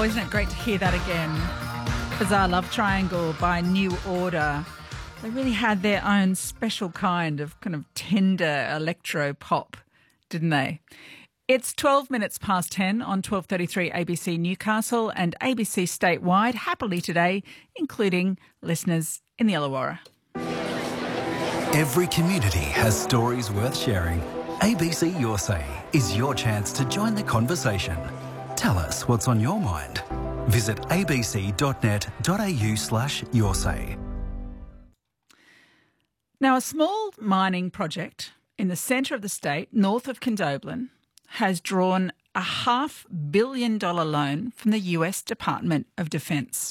isn't it great to hear that again? Bizarre Love Triangle by New Order. They really had their own special kind of tender electro pop, didn't they? It's 12 minutes past 10 on 12:33 ABC Newcastle and ABC statewide, happily today, including listeners in the Illawarra. Every community has stories worth sharing. ABC Your Say is your chance to join the conversation. Tell us what's on your mind. Visit abc.net.au/yoursay. Now, a small mining project in the centre of the state, north of Condobolin, has drawn a $500 million loan from the US Department of Defence.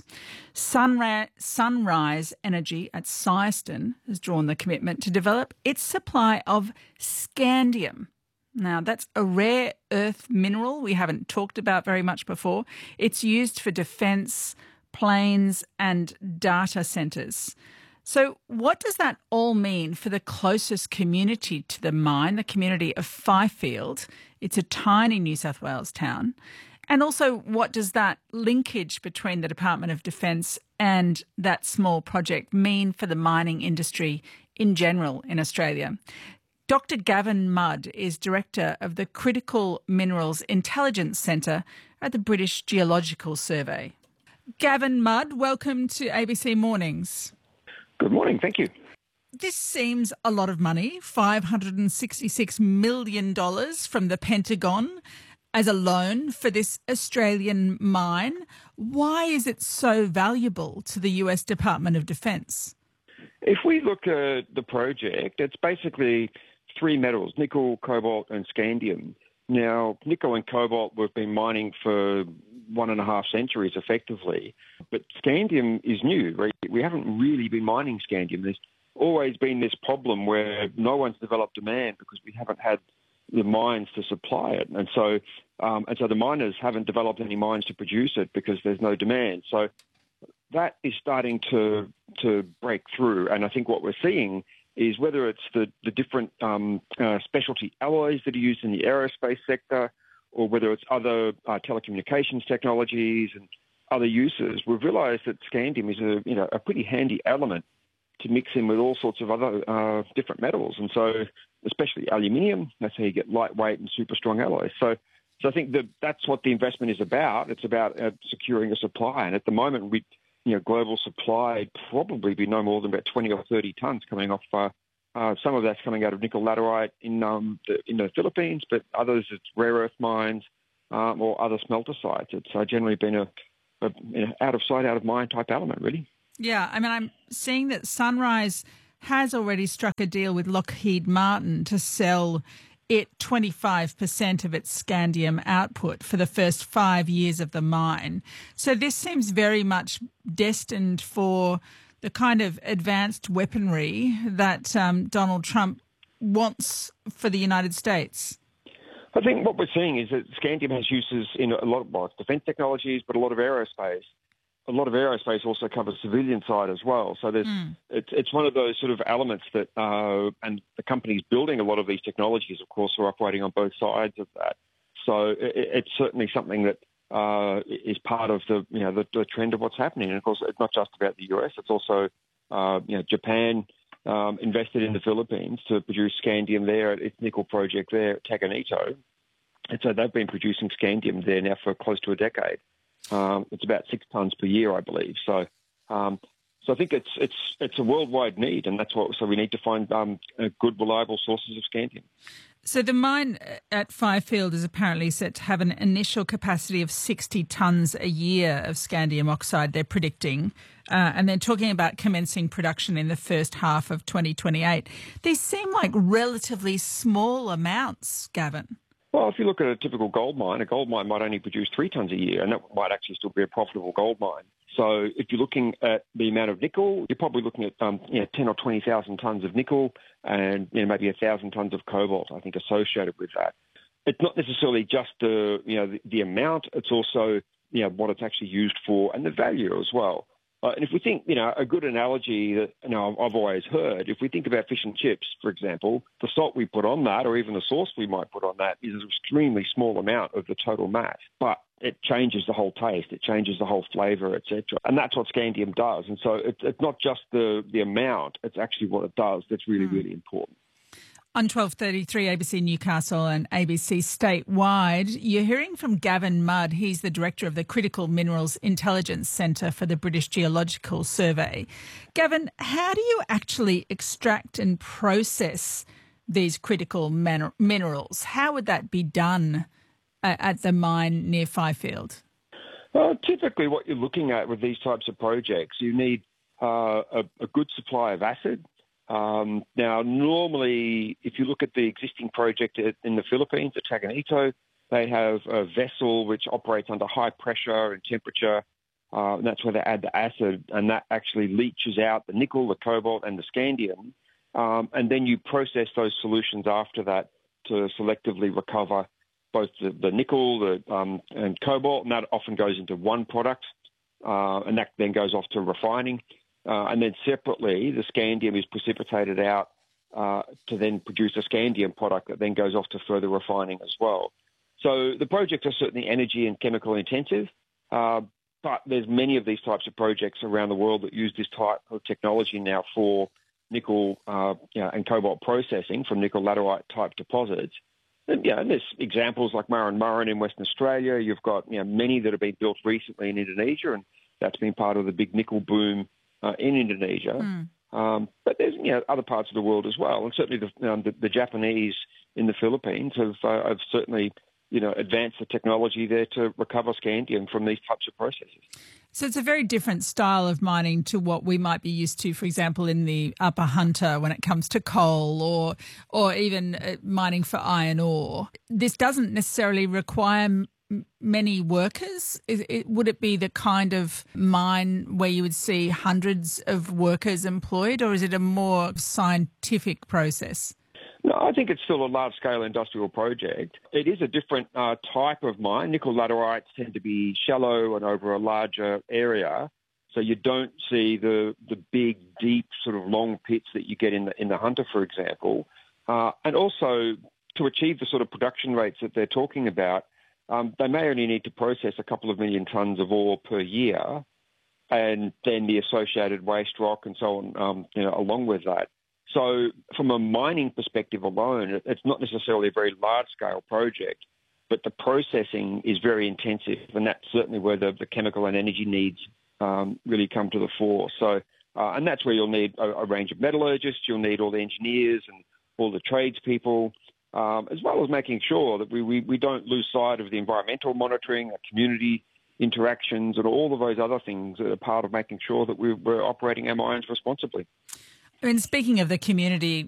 Sunrise Energy at Syerston has drawn the commitment to develop its supply of scandium. Now, that's a rare earth mineral we haven't talked about very much before. It's used for defence, planes and data centres. So what does that all mean for the closest community to the mine, the community of Fifield? It's a tiny New South Wales town. And also, what does that linkage between the Department of Defence and that small project mean for the mining industry in general in Australia? Dr. Gavin Mudd is Director of the Critical Minerals Intelligence Centre at the British Geological Survey. Gavin Mudd, welcome to ABC Mornings. Good morning, thank you. This seems a lot of money, $566 million from the Pentagon as a loan for this Australian mine. Why is it so valuable to the US Department of Defence? If we look at the project, it's basically three metals, nickel, cobalt and scandium. Now, nickel and cobalt we've been mining for 1.5 centuries effectively, but scandium is new. Right? We haven't really been mining scandium. There's always been this problem where no one's developed demand because we haven't had the mines to supply it. And so the miners haven't developed any mines to produce it because there's no demand. So that is starting to break through. And I think what we're seeing is whether it's the different specialty alloys that are used in the aerospace sector or whether it's other telecommunications technologies and other uses, we've realised that scandium is a pretty handy element to mix in with all sorts of other different metals. And so especially aluminium, that's how you get lightweight and super strong alloys. So I think that's what the investment is about. It's about securing a supply. And at the moment, global supply probably be no more than about 20 or 30 tonnes coming off. Some of that's coming out of nickel laterite in the Philippines, but others it's rare earth mines or other smelter sites. It's generally been a out of sight, out of mind type element, really. Yeah, I mean, I'm seeing that Sunrise has already struck a deal with Lockheed Martin to sell it 25% of its scandium output for the first 5 years of the mine. So this seems very much destined for the kind of advanced weaponry that Donald Trump wants for the United States. I think what we're seeing is that scandium has uses in a lot of defence technologies, but a lot of aerospace. A lot of aerospace also covers civilian side as well. So it's one of those sort of elements that, and the companies building a lot of these technologies, of course, are operating on both sides of that. So it's certainly something that is part of the trend of what's happening. And of course, it's not just about the US. It's also, Japan invested in the Philippines to produce scandium there at its nickel project there at Taganito. And so they've been producing scandium there now for close to a decade. It's about 6 tonnes per year, I believe. So I think it's a worldwide need, and so we need to find good, reliable sources of scandium. So the mine at Fifield is apparently set to have an initial capacity of 60 tonnes a year of scandium oxide, they're predicting, and they're talking about commencing production in the first half of 2028. These seem like relatively small amounts, Gavin. Well, if you look at a typical gold mine might only produce 3 tonnes a year, and that might actually still be a profitable gold mine. So if you're looking at the amount of nickel, you're probably looking at 10 or 20,000 tonnes of nickel and maybe 1,000 tonnes of cobalt, I think, associated with that. It's not necessarily just the amount, it's also what it's actually used for and the value as well. And if we think, a good analogy that I've always heard, if we think about fish and chips, for example, the salt we put on that, or even the sauce we might put on that, is an extremely small amount of the total mass. But it changes the whole taste, it changes the whole flavour, etc. And that's what scandium does. And so it's not just the amount, it's actually what it does that's really, really important. On 12:33 ABC Newcastle and ABC Statewide, you're hearing from Gavin Mudd. He's the director of the Critical Minerals Intelligence Centre for the British Geological Survey. Gavin, how do you actually extract and process these critical minerals? How would that be done at the mine near Fifield? Well, typically what you're looking at with these types of projects, you need a good supply of acid. Now, normally, if you look at the existing project in the Philippines, at Taganito, they have a vessel which operates under high pressure and temperature, and that's where they add the acid, and that actually leaches out the nickel, the cobalt, and the scandium, and then you process those solutions after that to selectively recover both the nickel and cobalt, and that often goes into one product, and that then goes off to refining. And then separately, the scandium is precipitated out to then produce a scandium product that then goes off to further refining as well. So the projects are certainly energy and chemical intensive, but there's many of these types of projects around the world that use this type of technology now for nickel and cobalt processing from nickel laterite type deposits. And there's examples like Murrin Murrin in Western Australia. You've got many that have been built recently in Indonesia, and that's been part of the big nickel boom in Indonesia. But there's other parts of the world as well, and certainly the Japanese in the Philippines have certainly advanced the technology there to recover scandium from these types of processes. So it's a very different style of mining to what we might be used to, for example, in the Upper Hunter when it comes to coal or even mining for iron ore. This doesn't necessarily require many workers. Would it be the kind of mine where you would see hundreds of workers employed, or is it a more scientific process? No, I think it's still a large-scale industrial project. It is a different type of mine. Nickel laterites tend to be shallow and over a larger area, so you don't see the big, deep, sort of long pits that you get in the Hunter, for example. And also, to achieve the sort of production rates that they're talking about, they may only need to process a couple of million tonnes of ore per year, and then the associated waste rock and so on, along with that. So from a mining perspective alone, it's not necessarily a very large-scale project, but the processing is very intensive, and that's certainly where the chemical and energy needs really come to the fore. So, and that's where you'll need a range of metallurgists, you'll need all the engineers and all the tradespeople, as well as making sure that we don't lose sight of the environmental monitoring, community interactions, and all of those other things that are part of making sure that we're operating our mines responsibly. I mean, speaking of the community,